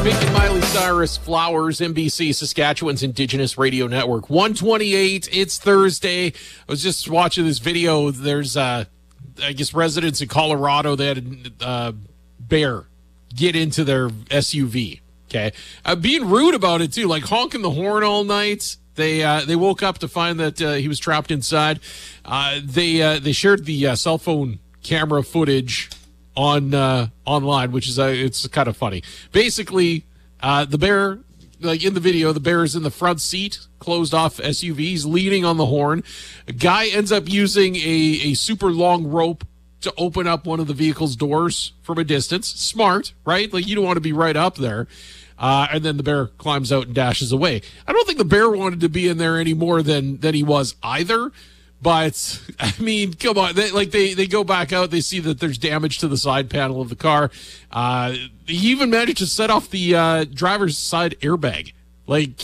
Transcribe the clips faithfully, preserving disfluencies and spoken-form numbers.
Pink and Miley Cyrus, Flowers, N B C, Saskatchewan's Indigenous Radio Network. one twenty-eight, it's Thursday. I was just watching this video. There's, uh, I guess, residents in Colorado that had a uh, bear get into their S U V, okay? Uh, being rude about it, too, like honking the horn all night. They uh, they woke up to find that uh, he was trapped inside. Uh, they uh, they shared the uh, cell phone camera footage on uh, online, which is uh, it's kind of funny. Basically, uh, the bear, like in the video, the bear is in the front seat, closed off S U V. He's leaning on the horn. A guy ends up using a, a super long rope to open up one of the vehicle's doors from a distance. Smart, right? Like, you don't want to be right up there. Uh, and then the bear climbs out and dashes away. I don't think the bear wanted to be in there any more than, than he was either. But, I mean, come on. They, like, they, they go back out. They see that there's damage to the side panel of the car. Uh, he even managed to set off the uh, driver's side airbag. Like,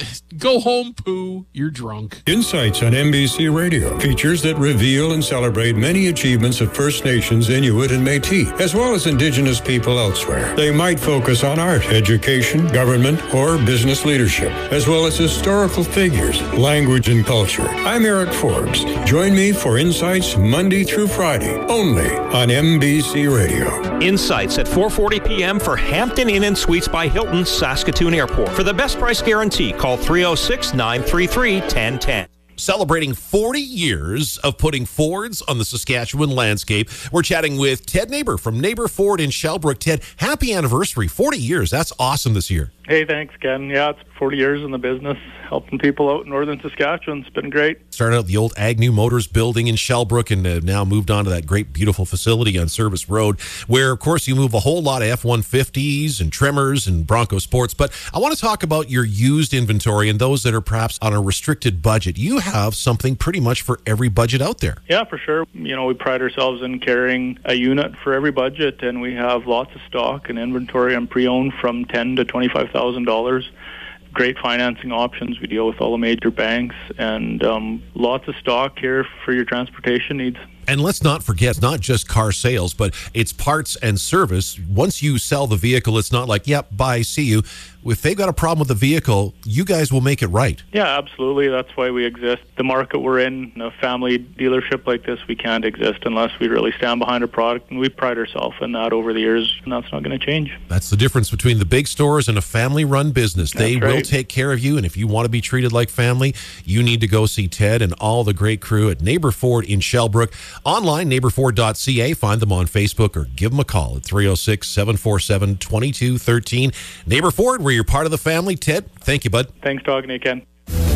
go home, Pooh. You're drunk. Insights on N B C Radio. Features that reveal and celebrate many achievements of First Nations, Inuit, and Métis, as well as Indigenous people elsewhere. They might focus on art, education, government, or business leadership, as well as historical figures, language, and culture. I'm Eric Forbes. Join me for Insights Monday through Friday, only on N B C Radio. Insights at four forty p.m. for Hampton Inn and Suites by Hilton, Saskatoon Airport. For the best price guarantee, call three oh six, nine three three, one oh one oh. Celebrating forty years of putting Fords on the Saskatchewan landscape. We're chatting with Ted Neighbor from Neighbor Ford in Shellbrook. Ted, happy anniversary. forty years. That's awesome this year. Hey, thanks, Ken. Yeah, it's forty years in the business, helping people out in northern Saskatchewan. It's been great. Started out the old Agnew Motors building in Shellbrook and uh, now moved on to that great, beautiful facility on Service Road, where, of course, you move a whole lot of F one fifties and Tremors and Bronco Sports. But I want to talk about your used inventory and those that are perhaps on a restricted budget. You have something pretty much for every budget out there. Yeah, for sure. You know, we pride ourselves in carrying a unit for every budget, and we have lots of stock and inventory and pre-owned from ten thousand to twenty-five thousand dollars. Great financing options. We deal with all the major banks, and um, lots of stock here for your transportation needs. And let's not forget, it's not just car sales, but it's parts and service. Once you sell the vehicle, it's not like, yep, bye, see you. If they've got a problem with the vehicle, you guys will make it right. Yeah, absolutely. That's why we exist. The market we're in, a family dealership like this, we can't exist unless we really stand behind a product, and we pride ourselves in that over the years, and that's not going to change. That's the difference between the big stores and a family-run business. That's they right. will take care of you, and if you want to be treated like family, you need to go see Ted and all the great crew at Neighbor Ford in Shellbrook. Online, neighbor ford dot c a. Find them on Facebook or give them a call at three oh six, seven four seven, two two one three. Neighbor Ford, where you're part of the family. Ted, thank you, bud. Thanks, talking to you, Ken.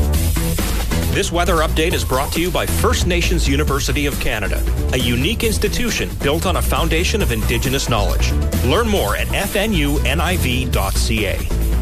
This weather update is brought to you by First Nations University of Canada, a unique institution built on a foundation of Indigenous knowledge. Learn more at f n u n i v dot c a.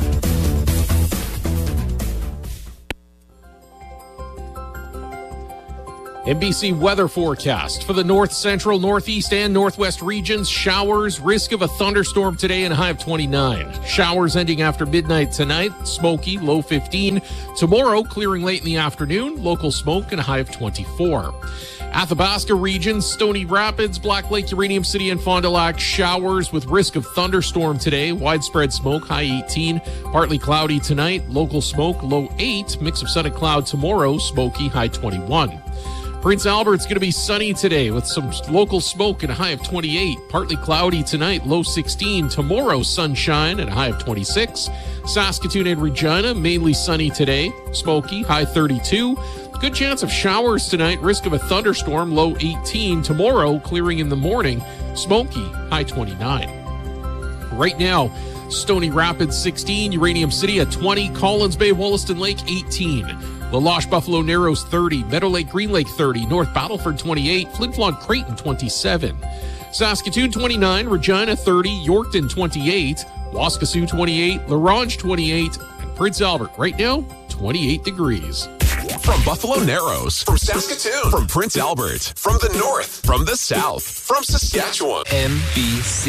N B C weather forecast for the north central, northeast, and northwest regions. Showers, risk of a thunderstorm today, and a high of twenty-nine. Showers ending after midnight tonight, smoky, low fifteen. Tomorrow, clearing late in the afternoon, local smoke, and a high of twenty-four. Athabasca region, Stony Rapids, Black Lake, Uranium City, and Fond du Lac. Showers with risk of thunderstorm today. Widespread smoke, high eighteen. Partly cloudy tonight, local smoke, low eight. Mix of sun and cloud tomorrow, smoky, high twenty-one. Prince Albert's going to be sunny today with some local smoke and a high of twenty-eight. Partly cloudy tonight, low sixteen. Tomorrow, sunshine and a high of twenty-six. Saskatoon and Regina, mainly sunny today. Smoky, high thirty-two. Good chance of showers tonight. Risk of a thunderstorm, low eighteen. Tomorrow, clearing in the morning. Smoky, high twenty-nine. Right now, Stony Rapids sixteen. Uranium City at twenty. Collins Bay, Wollaston Lake eighteen. La Loche, Buffalo Narrows thirty, Meadow Lake, Green Lake thirty, North Battleford twenty-eight, Flin Flon, Creighton twenty-seven, Saskatoon twenty-nine, Regina thirty, Yorkton twenty-eight, Waskesiu twenty-eight, La Ronge twenty-eight, and Prince Albert right now twenty-eight degrees. From Buffalo Narrows, from Saskatoon, from Prince Albert, from the north, from the south, from Saskatchewan. N B C.